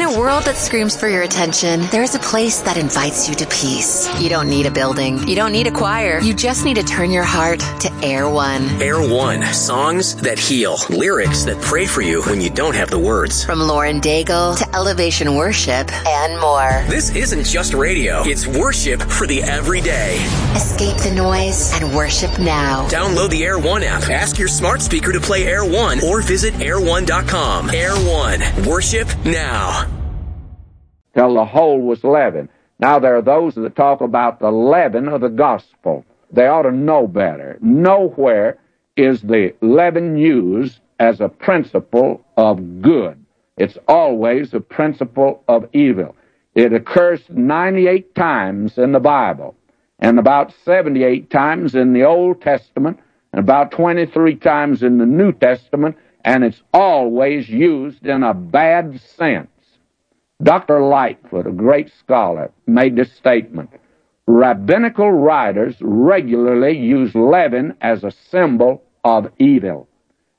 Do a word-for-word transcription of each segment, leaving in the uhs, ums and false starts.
a world that screams for your attention, there is a place that invites you to peace. You don't need a building. You don't need a choir. You just need to turn your heart to Air One. Air One. Songs that heal. Lyrics that pray for you when you don't have the words. From Lauren Daigle to Elevation Worship and more. This isn't just radio. It's worship for the everyday. Escape the noise and worship now. Download the Air One app. Ask your smart speaker to play Air One or visit air one dot com. Air One. Worship now. Till the whole was leaven. Now there are those that talk about the leaven of the gospel. They ought to know better. Nowhere is the leaven used as a principle of good. It's always a principle of evil. It occurs ninety-eight times in the Bible, and about seventy-eight times in the Old Testament, and about twenty-three times in the New Testament, and it's always used in a bad sense. Doctor Lightfoot, a great scholar, made this statement: rabbinical writers regularly use leaven as a symbol of evil.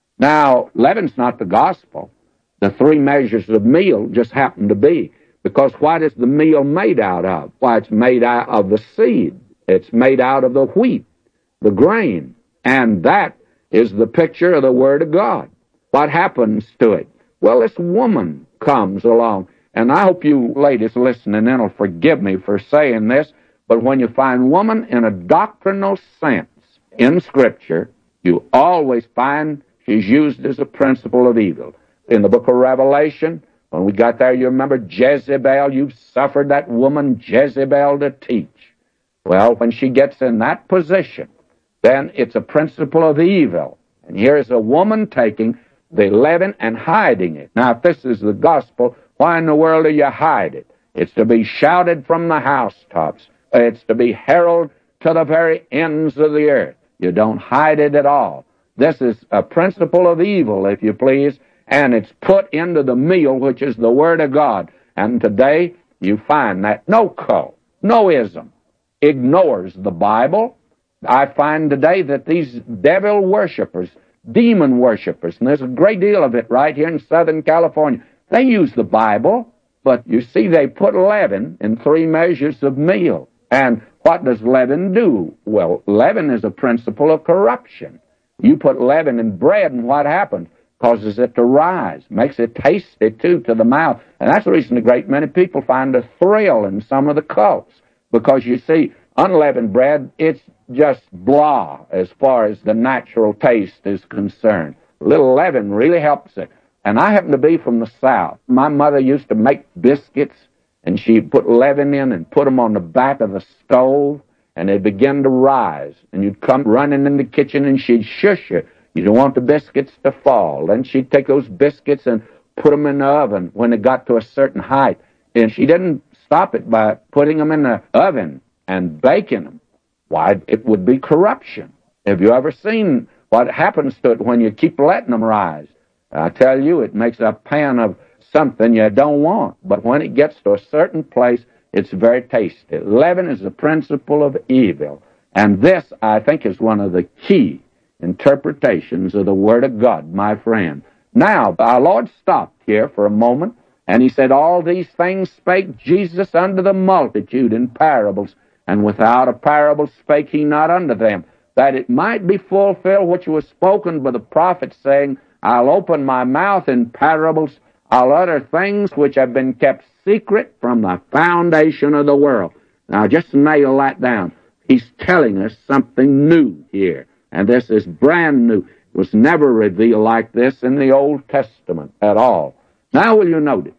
Now, leaven's not the gospel. The three measures of meal just happen to be. Because what is the meal made out of? Why, it's made out of the seed. It's made out of the wheat, the grain. And that is the picture of the Word of God. What happens to it? Well, this woman comes along. And I hope you ladies listening in will forgive me for saying this, but when you find woman in a doctrinal sense in Scripture, you always find she's used as a principle of evil. In the book of Revelation, when we got there, you remember Jezebel. You've suffered that woman Jezebel to teach. Well, when she gets in that position, then it's a principle of evil. And here is a woman taking the leaven and hiding it. Now, if this is the gospel, why in the world do you hide it? It's to be shouted from the housetops. It's to be heralded to the very ends of the earth. You don't hide it at all. This is a principle of evil, if you please, and it's put into the meal, which is the Word of God. And today, you find that no cult, no ism, ignores the Bible. I find today that these devil worshipers, demon worshipers, and there's a great deal of it right here in Southern California, they use the Bible, but you see they put leaven in three measures of meal. And what does leaven do? Well, leaven is a principle of corruption. You put leaven in bread, and what happens? Causes it to rise, makes it tasty, too, to the mouth. And that's the reason a great many people find a thrill in some of the cults. Because, you see, unleavened bread, it's just blah as far as the natural taste is concerned. A little leaven really helps it. And I happen to be from the South. My mother used to make biscuits, and she put leaven in and put them on the back of the stove, and they begin to rise. And you'd come running in the kitchen, and she'd shush you. You don't want the biscuits to fall. Then she'd take those biscuits and put them in the oven when it got to a certain height. And she didn't stop it by putting them in the oven and baking them. Why, it would be corruption. Have you ever seen what happens to it when you keep letting them rise? I tell you, it makes a pan of something you don't want. But when it gets to a certain place, it's very tasty. Leaven is the principle of evil. And this, I think, is one of the key interpretations of the Word of God, my friend. Now, our Lord stopped here for a moment, and he said, all these things spake Jesus unto the multitude in parables, and without a parable spake he not unto them, that it might be fulfilled which was spoken by the prophet, saying, I'll open my mouth in parables, I'll utter things which have been kept secret from the foundation of the world. Now, just nail that down. He's telling us something new here. And this is brand new. It was never revealed like this in the Old Testament at all. Now will you notice?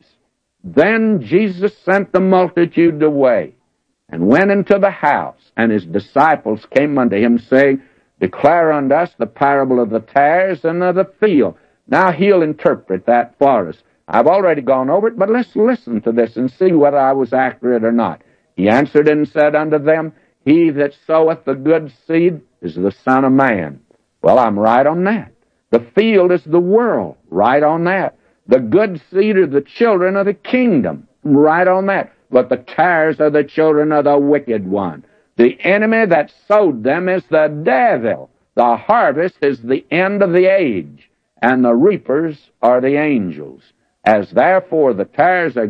Then Jesus sent the multitude away, and went into the house, and his disciples came unto him, saying, Declare unto us the parable of the tares and of the field. Now he'll interpret that for us. I've already gone over it, but let's listen to this and see whether I was accurate or not. He answered and said unto them, He that soweth the good seed is the Son of Man. Well, I'm right on that. The field is the world. Right on that. The good seed are the children of the kingdom. Right on that. But the tares are the children of the wicked one. The enemy that sowed them is the devil. The harvest is the end of the age, and the reapers are the angels. As therefore the tares are